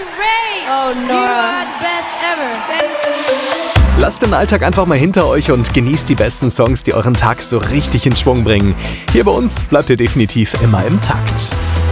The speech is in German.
Ray. Oh, You Nora. are the best ever. Lasst den Alltag einfach mal hinter euch und genießt die besten Songs, die euren Tag so richtig in Schwung bringen. Hier bei uns bleibt ihr definitiv immer im Takt.